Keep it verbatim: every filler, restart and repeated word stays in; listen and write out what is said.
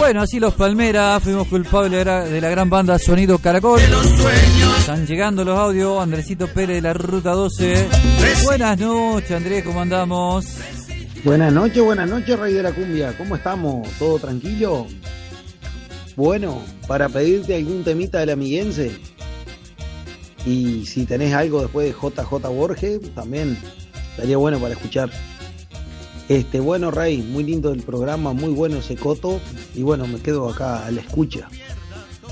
Bueno, así los Palmeras fuimos culpables de la gran banda Sonido Caracol. Están llegando los audios. Andresito Pérez de la Ruta doce. Buenas noches, Andrés, ¿cómo andamos? Buenas noches, buenas noches, Rey de la Cumbia. ¿Cómo estamos? ¿Todo tranquilo? Bueno, para pedirte algún temita del amiguense. Y si tenés algo después de J J Borges, también estaría bueno para escuchar. Este, bueno, Rey, muy lindo el programa, muy bueno ese coto. Y bueno, me quedo acá a la escucha.